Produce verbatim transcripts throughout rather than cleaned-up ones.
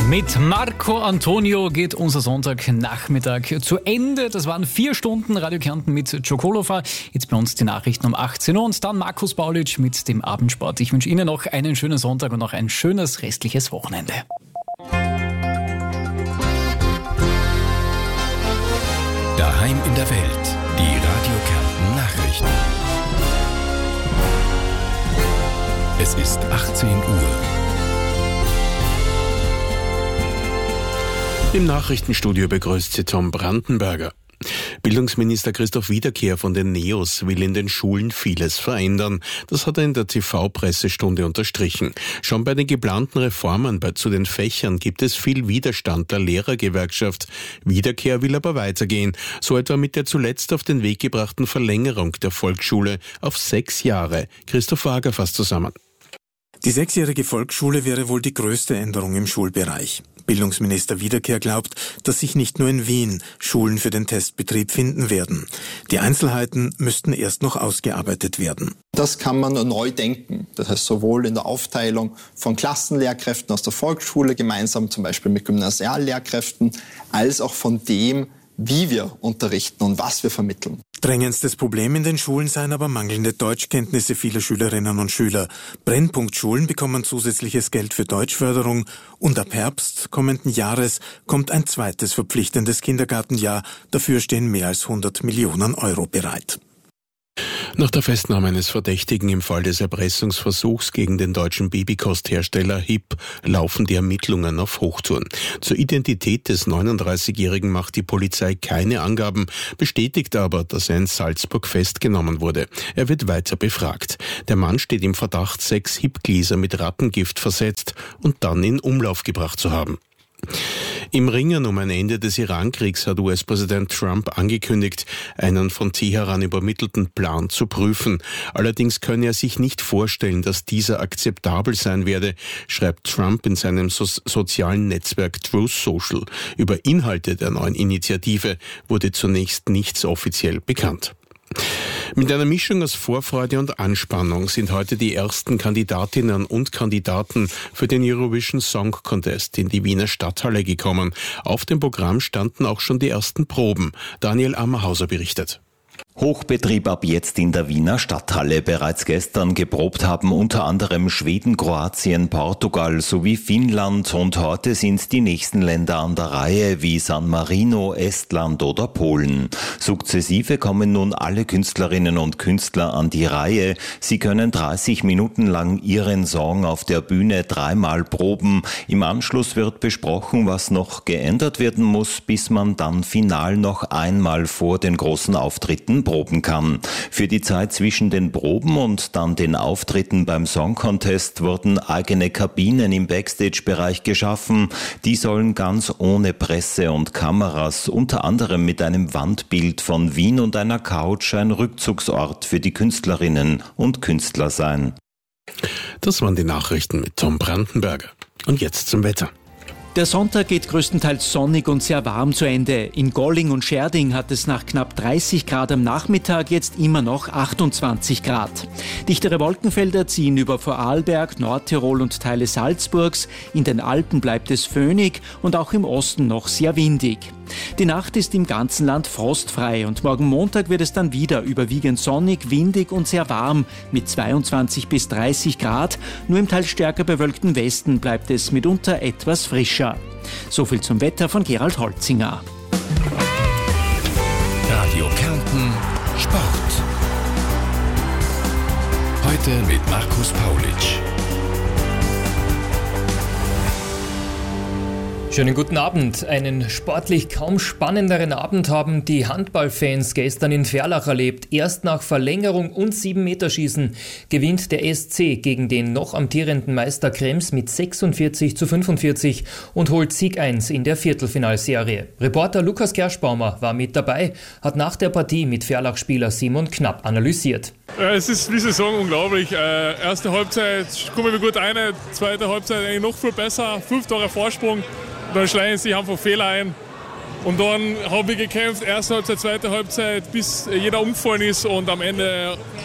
Mit Marco Antonio geht unser Sonntagnachmittag zu Ende. Das waren vier Stunden Radio Kärnten mit Chokolova. Jetzt bei uns die Nachrichten um achtzehn Uhr und dann Markus Paulitsch mit dem Abendsport. Ich wünsche Ihnen noch einen schönen Sonntag und noch ein schönes restliches Wochenende. Daheim in der Welt, die Radio Kärnten Nachrichten. Es ist achtzehn Uhr. Im Nachrichtenstudio begrüßt Sie Tom Brandenberger. Bildungsminister Christoph Wiederkehr von den NEOS will in den Schulen vieles verändern. Das hat er in der T V-Pressestunde unterstrichen. Schon bei den geplanten Reformen bei, zu den Fächern gibt es viel Widerstand der Lehrergewerkschaft. Wiederkehr will aber weitergehen, so etwa mit der zuletzt auf den Weg gebrachten Verlängerung der Volksschule auf sechs Jahre. Christoph Wager fasst zusammen. Die sechsjährige Volksschule wäre wohl die größte Änderung im Schulbereich. Bildungsminister Wiederkehr glaubt, dass sich nicht nur in Wien Schulen für den Testbetrieb finden werden. Die Einzelheiten müssten erst noch ausgearbeitet werden. Das kann man neu denken. Das heißt sowohl in der Aufteilung von Klassenlehrkräften aus der Volksschule, gemeinsam zum Beispiel mit Gymnasiallehrkräften, als auch von dem, wie wir unterrichten und was wir vermitteln. Drängendstes Problem in den Schulen seien aber mangelnde Deutschkenntnisse vieler Schülerinnen und Schüler. Brennpunktschulen bekommen zusätzliches Geld für Deutschförderung und ab Herbst kommenden Jahres kommt ein zweites verpflichtendes Kindergartenjahr. Dafür stehen mehr als hundert Millionen Euro bereit. Nach der Festnahme eines Verdächtigen im Fall des Erpressungsversuchs gegen den deutschen Babykosthersteller H I P laufen die Ermittlungen auf Hochtouren. Zur Identität des neununddreißigjährigen macht die Polizei keine Angaben, bestätigt aber, dass er in Salzburg festgenommen wurde. Er wird weiter befragt. Der Mann steht im Verdacht, sechs H I P-Gläser mit Rattengift versetzt und dann in Umlauf gebracht zu haben. Im Ringen um ein Ende des Iran-Kriegs hat U S-Präsident Trump angekündigt, einen von Teheran übermittelten Plan zu prüfen. Allerdings könne er sich nicht vorstellen, dass dieser akzeptabel sein werde, schreibt Trump in seinem so- sozialen Netzwerk Truth Social. Über Inhalte der neuen Initiative wurde zunächst nichts offiziell bekannt. Mit einer Mischung aus Vorfreude und Anspannung sind heute die ersten Kandidatinnen und Kandidaten für den Eurovision Song Contest in die Wiener Stadthalle gekommen. Auf dem Programm standen auch schon die ersten Proben. Daniel Ammerhauser berichtet. Hochbetrieb ab jetzt in der Wiener Stadthalle. Bereits gestern geprobt haben unter anderem Schweden, Kroatien, Portugal sowie Finnland und heute sind die nächsten Länder an der Reihe wie San Marino, Estland oder Polen. Sukzessive kommen nun alle Künstlerinnen und Künstler an die Reihe. Sie können dreißig Minuten lang ihren Song auf der Bühne dreimal proben. Im Anschluss wird besprochen, was noch geändert werden muss, bis man dann final noch einmal vor den großen Auftritten proben kann. Für die Zeit zwischen den Proben und dann den Auftritten beim Song Contest wurden eigene Kabinen im Backstage-Bereich geschaffen. Die sollen ganz ohne Presse und Kameras, unter anderem mit einem Wandbild von Wien und einer Couch, ein Rückzugsort für die Künstlerinnen und Künstler sein. Das waren die Nachrichten mit Tom Brandenberger. Und jetzt zum Wetter. Der Sonntag geht größtenteils sonnig und sehr warm zu Ende. In Golling und Scherding hat es nach knapp dreißig Grad am Nachmittag jetzt immer noch achtundzwanzig Grad. Dichtere Wolkenfelder ziehen über Vorarlberg, Nordtirol und Teile Salzburgs. In den Alpen bleibt es föhnig und auch im Osten noch sehr windig. Die Nacht ist im ganzen Land frostfrei und morgen Montag wird es dann wieder überwiegend sonnig, windig und sehr warm mit zweiundzwanzig bis dreißig Grad. Nur im teils stärker bewölkten Westen bleibt es mitunter etwas frischer. So viel zum Wetter von Gerald Holzinger. Radio Kärnten Sport. Heute mit Markus Paulitsch. Schönen guten Abend. Einen sportlich kaum spannenderen Abend haben die Handballfans gestern in Ferlach erlebt. Erst nach Verlängerung und sieben Meter Schießen gewinnt der S C gegen den noch amtierenden Meister Krems mit sechsundvierzig zu fünfundvierzig und holt Sieg eins in der Viertelfinalserie. Reporter Lukas Gerschbaumer war mit dabei, hat nach der Partie mit Ferlach-Spieler Simon Knapp analysiert. Ja, es ist, wie Sie sagen, unglaublich. Äh, erste Halbzeit kommen wir gut rein, zweite Halbzeit eigentlich noch viel besser, fünf Tore Vorsprung. Dann schleichen sich einfach Fehler ein. Und dann haben wir gekämpft, erste Halbzeit, zweite Halbzeit, bis jeder umgefallen ist. Und am Ende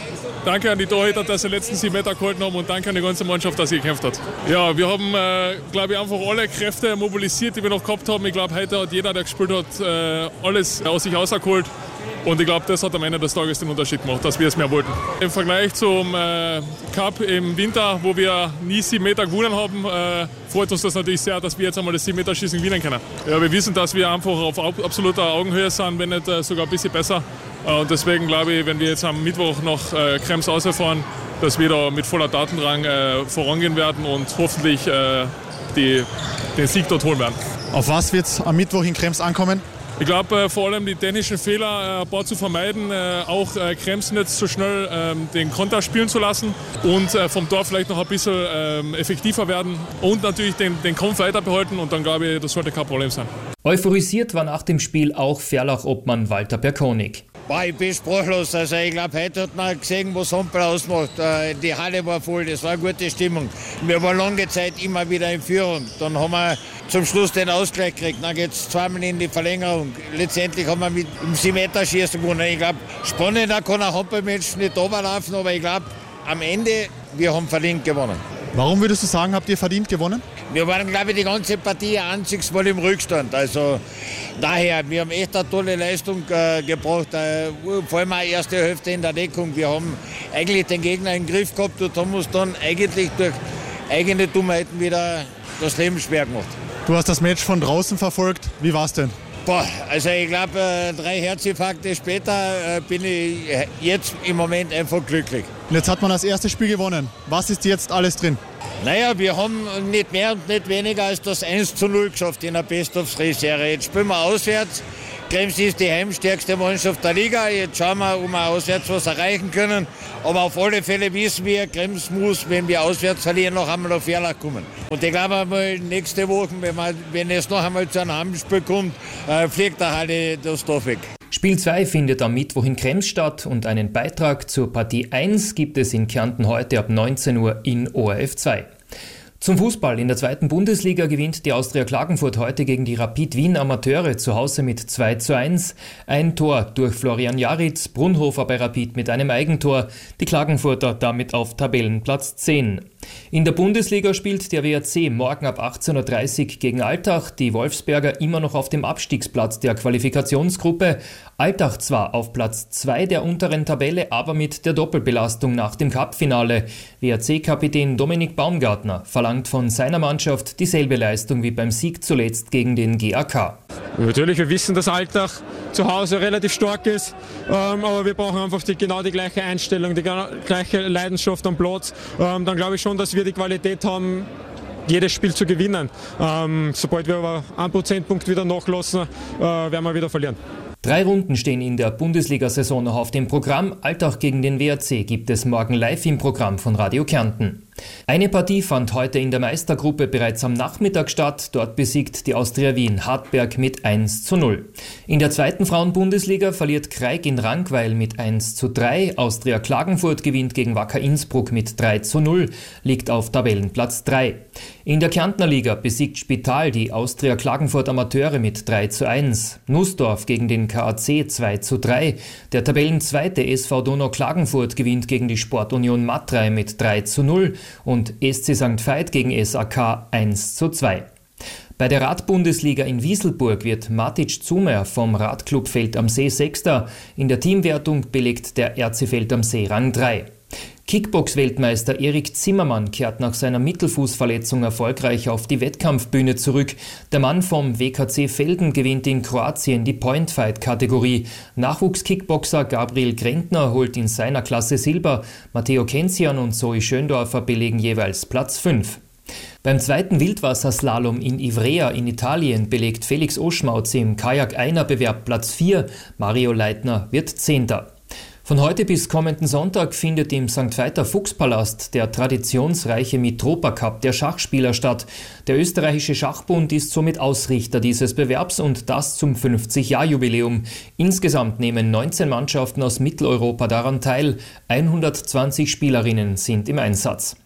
danke an die Torhüter, dass sie die letzten sieben Meter gehalten haben und danke an die ganze Mannschaft, dass sie gekämpft hat. Ja, wir haben, äh, glaube ich, einfach alle Kräfte mobilisiert, die wir noch gehabt haben. Ich glaube, heute hat jeder, der gespielt hat, äh, alles aus sich rausgeholt. Und ich glaube, das hat am Ende des Tages den Unterschied gemacht, dass wir es mehr wollten. Im Vergleich zum äh, Cup im Winter, wo wir nie sieben Meter gewonnen haben, äh, freut uns das natürlich sehr, dass wir jetzt einmal das sieben Meter Schießen gewinnen können. Ja, wir wissen, dass wir einfach auf absoluter Augenhöhe sind, wenn nicht äh, sogar ein bisschen besser. Äh, und deswegen glaube ich, wenn wir jetzt am Mittwoch nach äh, Krems rausfahren, dass wir da mit voller Tatendrang äh, vorangehen werden und hoffentlich äh, die, den Sieg dort holen werden. Auf was wird es am Mittwoch in Krems ankommen? Ich glaube, äh, vor allem die technischen Fehler äh, ein paar zu vermeiden, äh, auch äh, Krems nicht so schnell äh, den Konter spielen zu lassen und äh, vom Tor vielleicht noch ein bisschen äh, effektiver werden und natürlich den, den Kampf weiter behalten und dann glaube ich, das sollte kein Problem sein. Euphorisiert war nach dem Spiel auch Ferlach-Obmann Walter Perkonig. Boah, ich bin sprachlos. Also ich glaube, heute hat man gesehen, was Hampel ausmacht. Die Halle war voll, das war eine gute Stimmung. Wir waren lange Zeit immer wieder in Führung. Dann haben wir zum Schluss den Ausgleich gekriegt. Dann geht es zweimal in die Verlängerung. Letztendlich haben wir mit dem sieben Meter Schießen gewonnen. Ich glaube, spannender kann ein Hampelmensch nicht runterlaufen, aber ich glaube, am Ende, wir haben verdient gewonnen. Warum würdest du sagen, habt ihr verdient gewonnen? Wir waren, glaube ich, die ganze Partie ein einziges Mal im Rückstand. Also daher, wir haben echt eine tolle Leistung äh, gebracht. Äh, vor allem auch erste Hälfte in der Deckung. Wir haben eigentlich den Gegner im Griff gehabt und haben uns dann eigentlich durch eigene Dummheiten wieder das Leben schwer gemacht. Du hast das Match von draußen verfolgt. Wie war's denn? Boah, also ich glaube, äh, drei Herzinfarkte später äh, bin ich jetzt im Moment einfach glücklich. Und jetzt hat man das erste Spiel gewonnen. Was ist jetzt alles drin? Naja, wir haben nicht mehr und nicht weniger als das eins zu null geschafft in der Best-of-Three-Serie. Jetzt spielen wir auswärts. Krems ist die heimstärkste Mannschaft der Liga. Jetzt schauen wir, ob wir auswärts was erreichen können. Aber auf alle Fälle wissen wir, Krems muss, wenn wir auswärts verlieren, noch einmal auf Ferlach kommen. Und ich glaube einmal nächste Woche, wenn, man, wenn es noch einmal zu einem Heimspiel kommt, äh, fliegt der Halle das Dorf weg. Spiel zwei findet am Mittwoch in Krems statt und einen Beitrag zur Partie eins gibt es in Kärnten heute ab neunzehn Uhr in O R F zwei. Zum Fußball. In der zweiten Bundesliga gewinnt die Austria Klagenfurt heute gegen die Rapid Wien Amateure zu Hause mit zwei zu eins. Ein Tor durch Florian Jaritz, Brunhofer bei Rapid mit einem Eigentor. Die Klagenfurter damit auf Tabellenplatz zehn. In der Bundesliga spielt der W R C morgen ab achtzehn Uhr dreißig gegen Altach. Die Wolfsberger immer noch auf dem Abstiegsplatz der Qualifikationsgruppe. Altach zwar auf Platz zwei der unteren Tabelle, aber mit der Doppelbelastung nach dem Cup-Finale. W R C-Kapitän Dominik Baumgartner verlangt von seiner Mannschaft dieselbe Leistung wie beim Sieg zuletzt gegen den G A K. Natürlich, wir wissen, dass Altach zu Hause relativ stark ist, ähm, aber wir brauchen einfach die, genau die gleiche Einstellung, die gleiche Leidenschaft am Platz. Ähm, dann glaube ich schon, dass wir die Qualität haben, jedes Spiel zu gewinnen. Ähm, sobald wir aber einen Prozentpunkt wieder nachlassen, äh, werden wir wieder verlieren. Drei Runden stehen in der Bundesliga-Saison noch auf dem Programm. Altach gegen den W R C gibt es morgen live im Programm von Radio Kärnten. Eine Partie fand heute in der Meistergruppe bereits am Nachmittag statt. Dort besiegt die Austria Wien Hartberg mit eins zu null. In der zweiten Frauenbundesliga verliert Kraig in Rankweil mit eins zu drei. Austria Klagenfurt gewinnt gegen Wacker Innsbruck mit drei zu null, liegt auf Tabellenplatz drei. In der Kärntner Liga besiegt Spital die Austria Klagenfurt Amateure mit drei zu eins. Nussdorf gegen den K A C zwei zu drei. Der Tabellenzweite S V Donau Klagenfurt gewinnt gegen die Sportunion Matrei mit drei zu null und S C Sankt Veit gegen S A K eins zu zwei. Bei der Radbundesliga in Wieselburg wird Matic Zumer vom Radclub Feld am See Sechster. In der Teamwertung belegt der R C Feld am See Rang drei. Kickbox-Weltmeister Erik Zimmermann kehrt nach seiner Mittelfußverletzung erfolgreich auf die Wettkampfbühne zurück. Der Mann vom W K C Velden gewinnt in Kroatien die Point-Fight-Kategorie. Nachwuchskickboxer Gabriel Grentner holt in seiner Klasse Silber. Matteo Kenzian und Zoe Schöndorfer belegen jeweils Platz fünf. Beim zweiten Wildwasserslalom in Ivrea in Italien belegt Felix Oschmautz im Kajak-Einer-Bewerb Platz vier. Mario Leitner wird Zehnter. Von heute bis kommenden Sonntag findet im Sankt Veiter Fuchspalast der traditionsreiche Mitropa Cup der Schachspieler statt. Der österreichische Schachbund ist somit Ausrichter dieses Bewerbs und das zum fünfzig-Jahr-Jubiläum. Insgesamt nehmen neunzehn Mannschaften aus Mitteleuropa daran teil. hundertzwanzig Spielerinnen sind im Einsatz.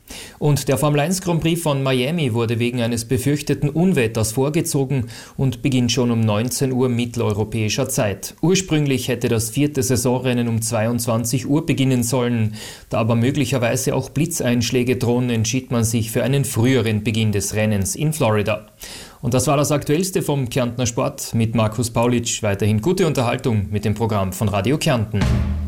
Und der Formel eins Grand Prix von Miami wurde wegen eines befürchteten Unwetters vorgezogen und beginnt schon um neunzehn Uhr mitteleuropäischer Zeit. Ursprünglich hätte das vierte Saisonrennen um zweiundzwanzig Uhr beginnen sollen. Da aber möglicherweise auch Blitzeinschläge drohen, entschied man sich für einen früheren Beginn des Rennens in Florida. Und das war das Aktuellste vom Kärntner Sport mit Markus Paulitsch. Weiterhin gute Unterhaltung mit dem Programm von Radio Kärnten.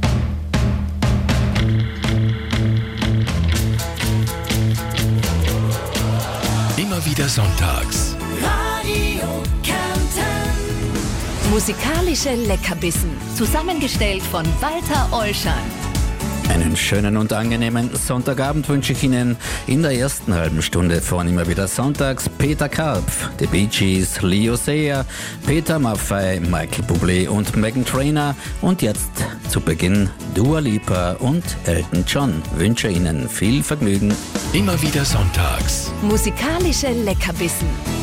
Immer wieder sonntags. Radio Kärnten. Musikalische Leckerbissen. Zusammengestellt von Walter Olschan. Einen schönen und angenehmen Sonntagabend wünsche ich Ihnen. In der ersten halben Stunde von Immer wieder sonntags Peter Karpf, The Bee Gees, Leo Sayer, Peter Maffay, Michael Bublé und Meghan Trainor. Und jetzt zu Beginn Dua Lipa und Elton John. Wünsche Ihnen viel Vergnügen. Immer wieder sonntags. Musikalische Leckerbissen.